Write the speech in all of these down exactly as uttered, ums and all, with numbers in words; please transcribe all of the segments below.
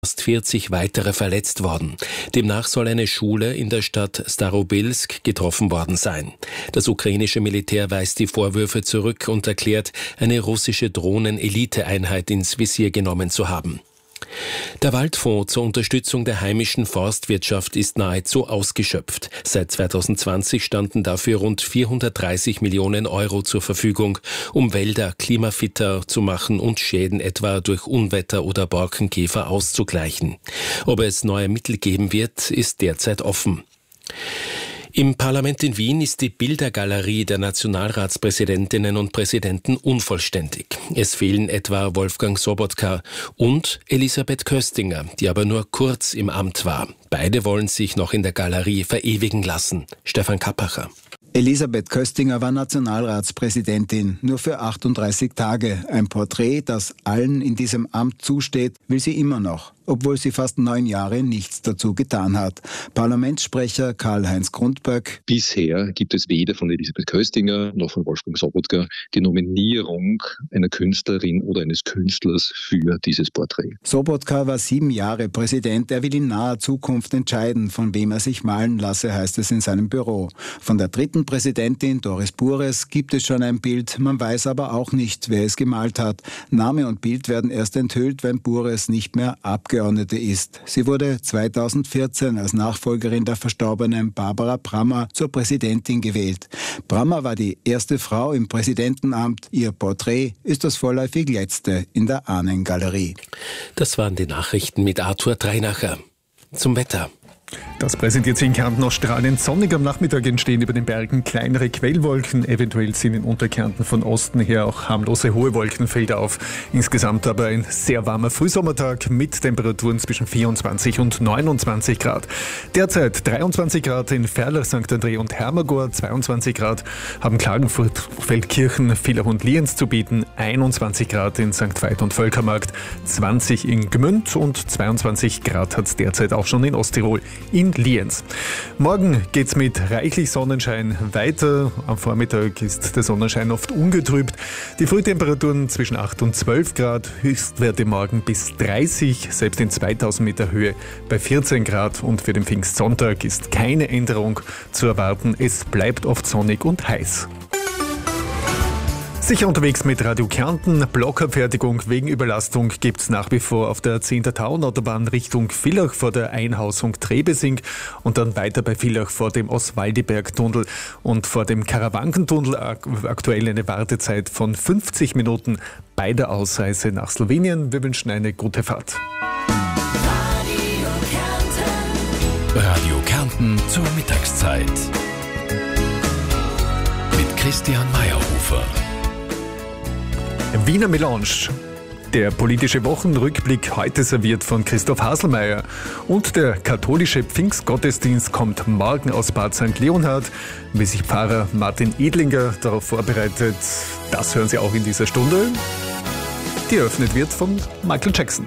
fast vierzig weitere verletzt worden. Demnach soll eine Schule in der Stadt Starobilsk getroffen worden sein. Das ukrainische Militär weist die Vorwürfe zurück und erklärt, eine russische Drohnen-Eliteeinheit ins Visier genommen zu haben. Der Waldfonds zur Unterstützung der heimischen Forstwirtschaft ist nahezu ausgeschöpft. Seit zweitausendzwanzig standen dafür rund vierhundertdreißig Millionen Euro zur Verfügung, um Wälder klimafitter zu machen und Schäden etwa durch Unwetter oder Borkenkäfer auszugleichen. Ob es neue Mittel geben wird, ist derzeit offen. Im Parlament in Wien ist die Bildergalerie der Nationalratspräsidentinnen und Präsidenten unvollständig. Es fehlen etwa Wolfgang Sobotka und Elisabeth Köstinger, die aber nur kurz im Amt war. Beide wollen sich noch in der Galerie verewigen lassen. Stefan Kappacher. Elisabeth Köstinger war Nationalratspräsidentin, nur für achtunddreißig Tage. Ein Porträt, das allen in diesem Amt zusteht, will sie immer noch, obwohl sie fast neun Jahre nichts dazu getan hat. Parlamentssprecher Karl-Heinz Grundböck. Bisher gibt es weder von Elisabeth Köstinger noch von Wolfgang Sobotka die Nominierung einer Künstlerin oder eines Künstlers für dieses Porträt. Sobotka war sieben Jahre Präsident. Er will in naher Zukunft entscheiden, von wem er sich malen lasse, heißt es in seinem Büro. Von der dritten Präsidentin Doris Bures gibt es schon ein Bild, man weiß aber auch nicht, wer es gemalt hat. Name und Bild werden erst enthüllt, wenn Bures nicht mehr Abgeordnete ist. Sie wurde zweitausendvierzehn als Nachfolgerin der verstorbenen Barbara Brammer zur Präsidentin gewählt. Brammer war die erste Frau im Präsidentenamt. Ihr Porträt ist das vorläufig letzte in der Ahnengalerie. Das waren die Nachrichten mit Arthur Dreinacher. Zum Wetter. Das präsentiert sich in Kärnten aus strahlend sonnig. Am Nachmittag entstehen über den Bergen kleinere Quellwolken. Eventuell sind in Unterkärnten von Osten her auch harmlose hohe Wolkenfelder auf. Insgesamt aber ein sehr warmer Frühsommertag mit Temperaturen zwischen vierundzwanzig und neunundzwanzig Grad. Derzeit dreiundzwanzig Grad in Ferlach, Sankt André und Hermagor, zweiundzwanzig Grad haben Klagenfurt, Feldkirchen, Villach und Lienz zu bieten, einundzwanzig Grad in Sankt Veit und Völkermarkt, zwanzig in Gmünd und zweiundzwanzig Grad hat es derzeit auch schon in Osttirol. In Lienz. Morgen geht's mit reichlich Sonnenschein weiter. Am Vormittag ist der Sonnenschein oft ungetrübt. Die Frühtemperaturen zwischen acht und zwölf Grad, Höchstwerte morgen bis dreißig, selbst in zweitausend Meter Höhe bei vierzehn Grad. Und für den Pfingstsonntag ist keine Änderung zu erwarten. Es bleibt oft sonnig und heiß. Sicher unterwegs mit Radio Kärnten. Blockabfertigung wegen Überlastung gibt's nach wie vor auf der zehnter Tauernautobahn Richtung Villach vor der Einhausung Trebesing und dann weiter bei Villach vor dem Oswaldiberg-Tunnel und vor dem Karawankentunnel aktuell eine Wartezeit von fünfzig Minuten bei der Ausreise nach Slowenien. Wir wünschen eine gute Fahrt. Radio Kärnten. Radio Kärnten zur Mittagszeit. Mit Christian Meyerhofer. Wiener Melange. Der politische Wochenrückblick heute serviert von Christoph Haselmeier. Und der katholische Pfingstgottesdienst kommt morgen aus Bad Sankt Leonhard. Wie sich Pfarrer Martin Edlinger darauf vorbereitet, das hören Sie auch in dieser Stunde. Die eröffnet wird von Michael Jackson.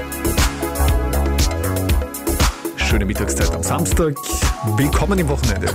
Schöne Mittagszeit am Samstag. Willkommen im Wochenende.